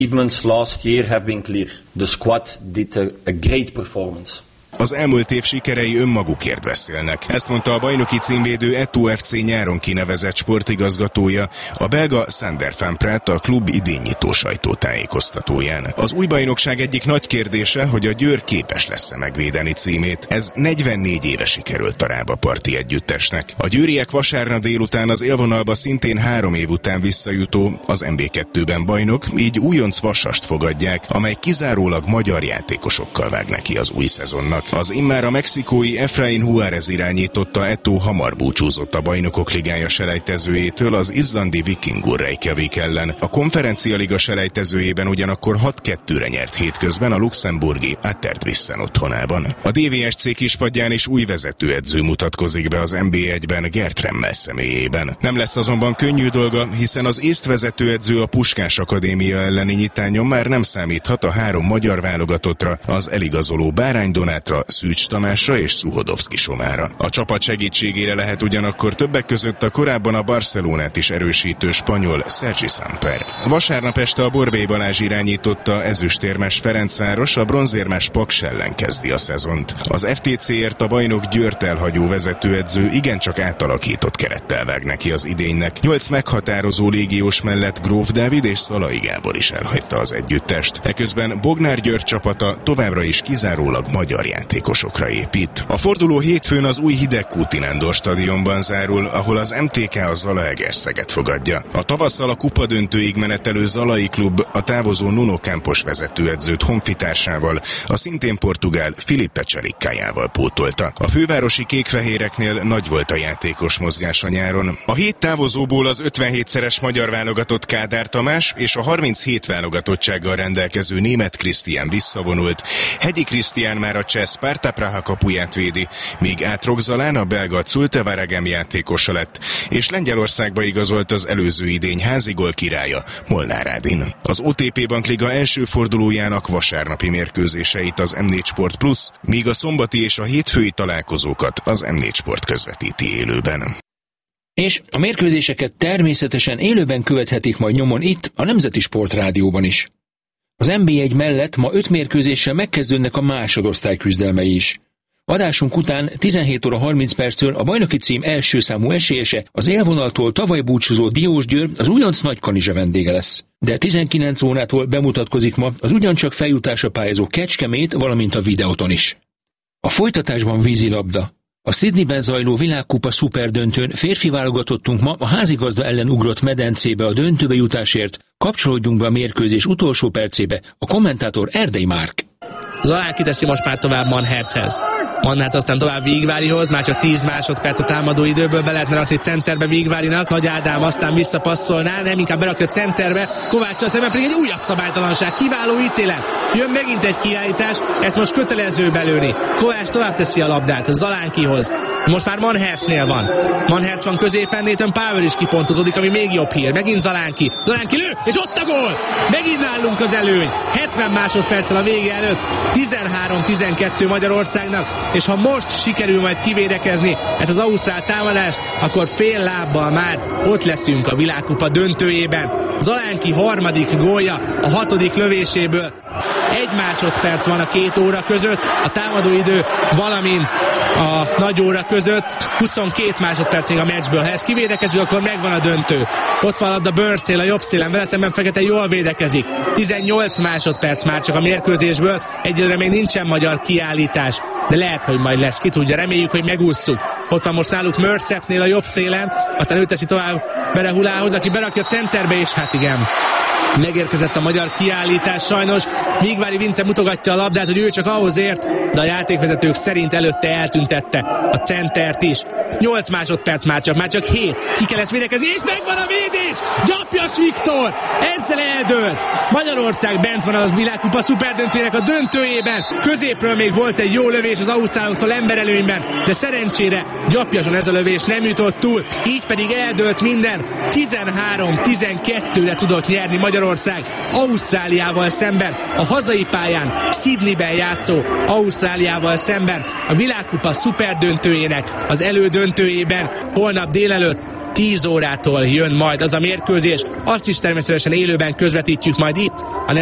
Achievements last year have been clear. The squad did a great performance. Az elmúlt év sikerei önmagukért beszélnek. Ezt mondta a bajnoki címvédő Eto'o FC nyáron kinevezett sportigazgatója, a belga Sander van Praat a klub idénynyitó sajtótájékoztatóján. Az új bajnokság egyik nagy kérdése, hogy a Győr képes lesz-e megvédeni címét. Ez 44 éve sikerült a Rába-parti együttesnek. A győriek vasárnap délután az élvonalba szintén 3 év után visszajutó, az MB2-ben bajnok, így újonc Vasast fogadják, amely kizárólag magyar játékosokkal vág neki az új szezonnak. Az immár a mexikói Efraín Juárez irányította Eto'o hamar búcsúzott a Bajnokok Ligája selejtezőjétől az izlandi Vikingur Reykjavik ellen. A Konferencia Liga selejtezőjében ugyanakkor 6-2-re nyert hétközben a luxemburgi Attertvissen otthonában. A DVSC kispadján is új vezetőedző mutatkozik be az NB1-ben Gert Remmel személyében. Nem lesz azonban könnyű dolga, hiszen az észt vezetőedző a Puskás Akadémia elleni nyitányon már nem számíthat a 3 magyar válogatottra, az eligazoló Bárány Donátra, Szűcs Tamásra és Szuhodovszki Somára. A csapat segítségére lehet ugyanakkor többek között a korábban a Barcelonát is erősítő spanyol Sergi Samper. Vasárnap este a Borbély Balázs irányította ezüstérmes Ferencváros a bronzérmes Paks ellen kezdi a szezont. Az FTC-ért a bajnok Győrt elhagyó vezetőedző igencsak átalakított kerettel vág neki az idénynek. 8 meghatározó légiós mellett Gróf Dávid és Szalai Gábor is elhagyta az együttest. Eközben Bognár György csapata továbbra is kizárólag magyar játékosokra épít. A forduló hétfőn az új Hidegkúti Nándor stadionban zárul, ahol az MTK a Zalaegerszeget fogadja. A tavasszal a kupadöntőig menetelő Zalai klub a távozó Nuno Campos vezetőedzőt honfitársával, a szintén portugál Filipe Cselikkájával pótolta. A fővárosi kékfehéreknél nagy volt a játékos mozgás a nyáron. A 7 távozóból az 57-szeres magyar válogatott Kádár Tamás és a 37 válogatottsággal rendelkező német Krisztián visszavonult. Hegyi Krisztián már a cseh Sparta Praha kapuját védi, míg Átrok Zalán a belga Zulte Waregem játékosa lett, és Lengyelországba igazolt az előző idény házigól királya, Molnár Ádin. Az OTP Bankliga első fordulójának vasárnapi mérkőzéseit az M4 Sport Plus, míg a szombati és a hétfői találkozókat az M4 Sport közvetíti élőben. És a mérkőzéseket természetesen élőben követhetik majd nyomon itt, a Nemzeti Sportrádióban is. Az NB1 mellett ma 5 mérkőzéssel megkezdődnek a másodosztály küzdelmei is. Adásunk után 17 óra 30 perctől a bajnoki cím első számú esélyese, az élvonaltól tavaly búcsúzó Diósgyőr, az újonc Nagykanizsa vendége lesz. De 19 órától bemutatkozik ma az ugyancsak feljutásra pályázó Kecskemét, valamint a Videoton is. A folytatásban vízilabda. A Sydneyben zajló világkupa szuperdöntőn férfi válogatottunk ma a házigazda ellen ugrott medencébe a döntőbe jutásért. Kapcsolódjunk be a mérkőzés utolsó percébe, a kommentátor Erdei Márk. Zalán kiteszi most már tovább Manhertzhez. Manhertz aztán tovább Vígvárihoz, már csak 10 másodperc a támadó időből, be lehetne rakni centerbe Vígvárinak. Nagy Ádám aztán visszapasszolná, nem inkább berakja centerbe. Kováccsal szemben pedig egy újabb szabálytalanság, kiváló ítélet. Jön megint egy kiállítás, ezt most kötelező belőni. Kovács tovább teszi a labdát, Zalánkihoz. Most már Manhertznél van. Manhertz van középen, Nathan Power is kipontozódik, ami még jobb hír. Megint Zalánki lő, és ott a gól! Megint nálunk az előny. 70 másodperccel a vége előtt 13-12 Magyarországnak, és ha most sikerül majd kivédekezni ezt az ausztrál támadást, akkor fél lábbal már ott leszünk a világkupa döntőjében. Zalánki harmadik gólja a 6. lövéséből. 1 másodperc van a 2 óra között, a támadóidő, valamint a nagy óra között, 22 másodperc még a meccsből. Ha ez kivédekező, akkor megvan a döntő. Ott van a labda Burnsnél a jobb szélen, vele szemben Fekete jól védekezik. 18 másodperc már csak a mérkőzésből, egyelőre még nincsen magyar kiállítás, de lehet, hogy majd lesz, ki tudja, reméljük, hogy megússzuk. Ott van most náluk Mörsepnél a jobb szélen, aztán ő teszi tovább Berehulához, aki berakja centerbe, és hát igen, megérkezett a magyar kiállítás sajnos. Vígvári Vince mutogatja a labdát, hogy ő csak ahhoz ért, de a játékvezetők szerint előtte eltüntette a centert is. 8 másodperc már csak 7. Ki kell ezt védekezni, és megvan a védés! Gyapjas Viktor! Ezzel eldőlt! Magyarország bent van a világkupa szuperdöntőjének a döntőjében. Középről még volt egy jó lövés az ausztráloktól emberelőnyben, de szerencsére Gyapjason ez a lövés nem jutott túl, így pedig eldőlt minden. 13-12-re tudott nyerni Magyarország Ausztráliával szemben, a hazai pályán, Sydneyben játszó Ausztráliával szemben, a világkupa szuperdöntőjének az elődöntőjében holnap délelőtt 10 órától jön majd az a mérkőzés, azt is természetesen élőben közvetítjük majd itt a